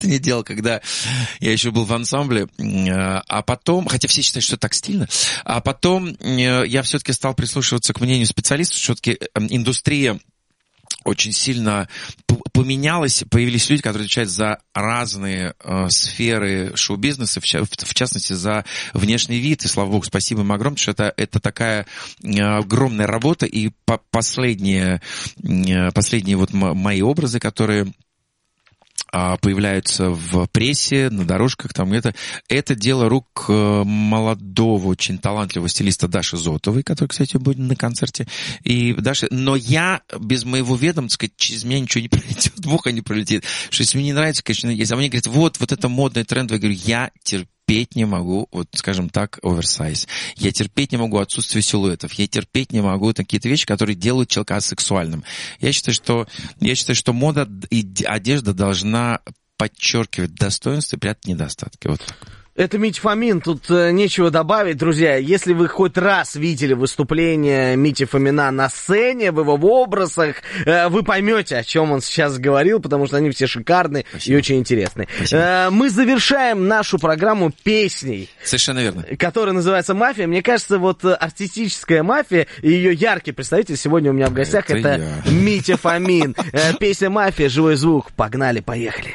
это не делал, когда я еще был в ансамбле. А потом, хотя все считают, что так стильно, а потом я все-таки стал прислушиваться к мнению специалистов, что все-таки индустрия очень сильно поменялась, появились люди, которые отвечают за разные сферы шоу-бизнеса, в частности, за внешний вид, и, слава богу, спасибо им огромное, что это такая огромная работа, и последние вот мои образы, которые появляются в прессе, на дорожках, там это дело рук молодого, очень талантливого стилиста Даши Зотовой, который, кстати, будет на концерте. И Даша, но я без моего ведома, так сказать, через меня ничего не пролетит, муха не пролетит. Что если мне не нравится, конечно, если мне говорят, вот это модный тренд, я говорю, я терпеть не могу, вот, скажем так, оверсайз. Я терпеть не могу отсутствие силуэтов. Я терпеть не могу какие-то вещи, которые делают человека асексуальным. Я считаю, что мода и одежда должна подчеркивать достоинства и прятать недостатки. Вот так. Это Митя Фомин, тут нечего добавить, друзья. Если вы хоть раз видели выступление Мити Фомина на сцене, в его образах, вы поймете, о чем он сейчас говорил, потому что они все шикарные. Спасибо. И очень интересные. Мы завершаем нашу программу песней. Совершенно верно. Которая называется «Мафия». Мне кажется, вот артистическая мафия и ее яркий представитель сегодня у меня в гостях это Митя Фомин. Песня «Мафия», живой звук. Погнали, поехали.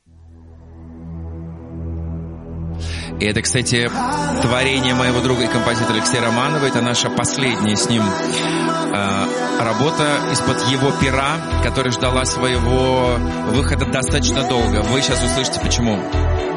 И это, кстати, творение моего друга и композитора Алексея Романова. Это наша последняя с ним работа из-под его пера, которая ждала своего выхода достаточно долго. Вы сейчас услышите, почему.